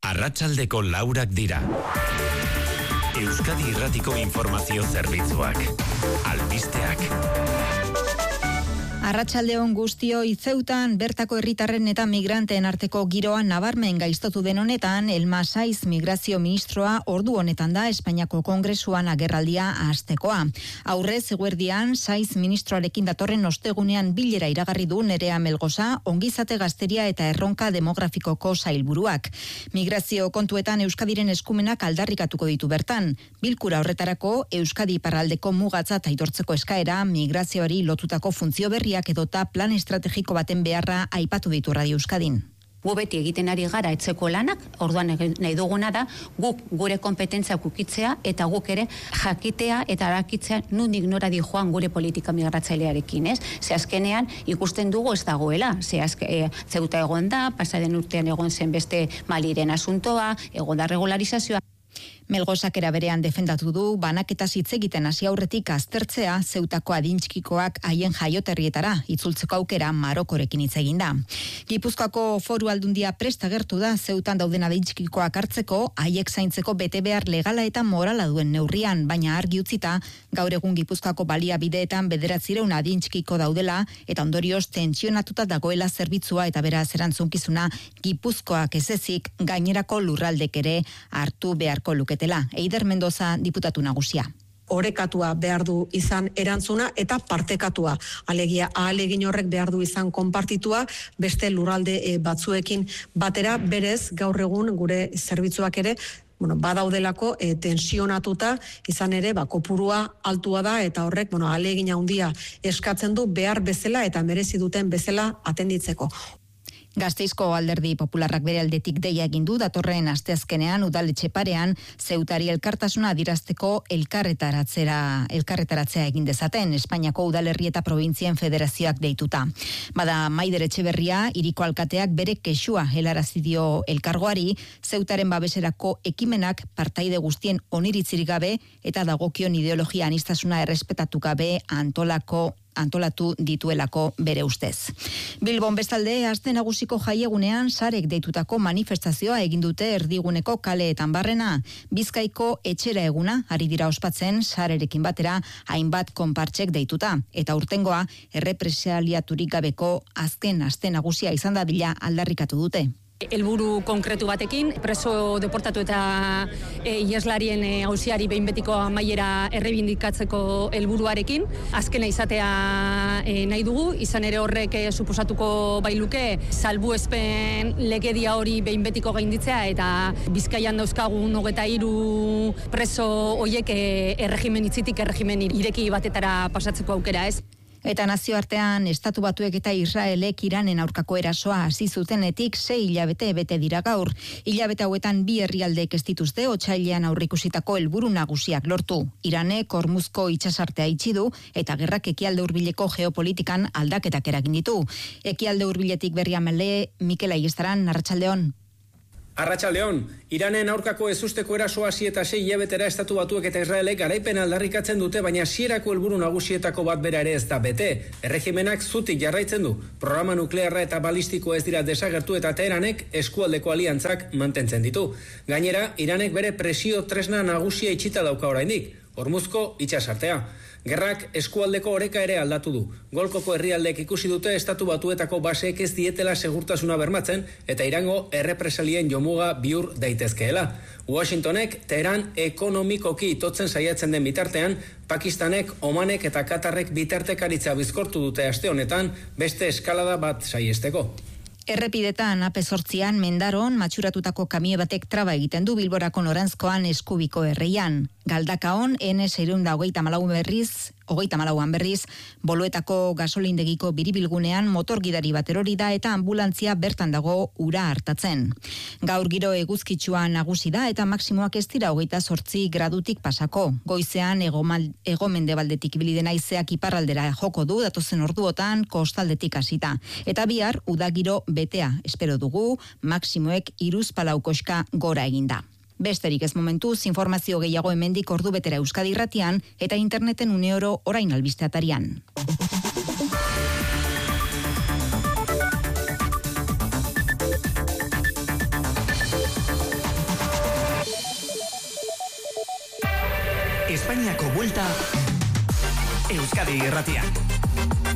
Arratsaldeko 4 dira. Euskadi Irratiko informazio zerbitzuak. Albisteak. Arratsaldeon guztioi, Zeutan bertako herritarren eta migranteen arteko giroa nabarmen gaiztotu den honetan, Elma Saiz migrazio ministroa ordu honetan da Espainiako Kongresuan agerraldia hastekoa. Aurrez eguerdian Saiz ministroarekin datorren ostegunean bilera iragarri du Nerea Melgoza, ongizate gazteria eta erronka demografikoko sailburuak. Migrazio kontuetan Euskadiren eskumenak aldarrikatuko ditu bertan. Bilkura horretarako Euskadi iparraldeko mugatzat aitortzeko eskaera, migrazioari lotutako funtzio berriak edota plan estrategiko baten beharra aipatu ditu Radio Euskadin. Gu beti egiten ari gara etzeko lanak, orduan nahi duguna da, guk gure kompetentziak ukitzea eta guk ere jakitea eta arakitzea nondik nora di joan gure politika migratzailearekin, ez? Ze azkenean ikusten dugu ez dagoela, Zeuta egon da, pasaden urtean egon zen beste Maliren asuntoa, egon da regularizazioa. Melgozak era berean defendatu du banaketa hitz egiten hasi aurretik aztertzea Zeutako adintxikikoak haien jaioterrietara itzultzeko aukera Marokorekin hitz egin da. Gipuzkoako Foru Aldundia prest agertu da Zeutan dauden adintxikikoak hartzeko, haiek zaintzeko betebehar legala eta morala duen neurrian, baina argi utzita gaur egun Gipuzkoako baliabideetan 900 adintxikiko daudela eta ondorioz tentsionatuta dagoela zerbitzua eta beraz erantzunkizuna Gipuzkoak ez ezik gainerako lurraldek ere hartu beharko luke. Eider Mendoza diputatu nagusia. Orekatua behar du izan erantzuna eta partekatua. Alegia ahalegin horrek behar du izan konpartitua beste lurralde batzuekin batera, berez gaur egun gure zerbitzuak ere badaudelako tensionatuta izan ere kopurua altua da eta horrek ahalegin handia eskatzen du behar bezala eta merezi duten bezala atenditzeko. Gazteizko Alderdi Popularrak bere aldetik deia egin du datorren asteazkenean udaletxe parean Zeutari elkartasuna adirazteko elkarretaratzea egin dezaten Espainiako udalerri eta probintzien federazioak deituta. Bada Maider Etxeberria hiriko alkateak bere kexua helarazi dio elkargoari Zeutaren babeserako ekimenak partaide guztien oniritzirik gabe eta dagokion ideologia aniztasuna errespetatu gabe antolatu dituelako bere ustez. Bilbon bestalde, aste nagusiko jaiegunean sarek deitutako manifestazioa egin dute erdiguneko kaleetan barrena. Bizkaiko etxera eguna ari dira ospatzen sarerekin batera hainbat konpartsek deituta. Eta urtengoa errepresaliaturik gabeko azken aste nagusia izan dadila aldarrikatu dute. Helburu konkretu batekin, preso deportatu eta iheslarien auziari behin betiko amaiera errebindikatzeko helburuarekin, azkena izatea nahi dugu, izan ere horrek suposatuko bailuke salbuespen legedia hori behin betiko gainditzea eta Bizkaian dauzkagun 23 preso hoiek erregimen itzitik erregimen ireki batetara pasatzeko aukera, ez? Eta nazioartean Estatu Batuek eta Israelek Iranen aurkako erasoa hasi zutenetik 6 hilabete bete dira gaur. Hilabete hauetan bi herrialdeek ez dituzte otsailean aurreikusitako helburu nagusiak lortu. Iranek Hormuzko itsasartea itxi du eta gerrak ekialde hurbileko geopolitikan aldaketak eragin ditu. Ekialde hurbiletik berria mele Mikel Aiestaran, Arratsaldeon. Arratsaldeon, Iranen aurkako ezusteko erasoa hasi eta 6 hilabetera Estatu Batuek eta Israelek garaipen aldarrikatzen dute, baina hasierako helburu nagusietako bat bera ere ez da bete. Erregimenak zutik jarraitzen du. Programa nuklearra eta balistiko ez dira desagertu eta Teheranek eskualdeko aliantzak mantentzen ditu. Gainera, Iranek bere presio tresna nagusia itxita dauka oraindik, Hormuzko itsasartea. Gerrak eskualdeko oreka ere aldatu du. Golkoko herrialdeek ikusi dute Estatu Batuetako baseek ez dietela segurtasuna bermatzen eta Irango errepresalien jomuga bihur daitezkeela. Washingtonek Teheran ekonomikoki itotzen saiatzen den bitartean, Pakistanek, Omanek eta Katarrek bitartekaritza bizkortu dute aste honetan beste eskalada bat saiesteko. Errepidetan AP8an Mendaron matxuratutako kamio batek traba egiten du Bilborako noranzkoan Eskubiko herrian. Galdakaon N624 berriz, Boluetako gasolindegiko biribilgunean motor gidari bat erori da eta ambulantzia bertan dago ura hartatzen. Gaur giro eguzkitsua nagusi da eta maksimoak ez dira 28 gradutik pasako. Goizean hego-mendebaldetik ibili den haizeak iparraldera joko du datozen orduotan kostaldetik hasita. Eta bihar udagiro betea espero dugu, maksimoek 3-4 koska gora eginda. Besterik ez momentuz, informazio gehiago hemendik ordu betera Euskadi Irratian eta interneten uneoro orain albiste atarian. Espainiako buelta Euskadi Irratian.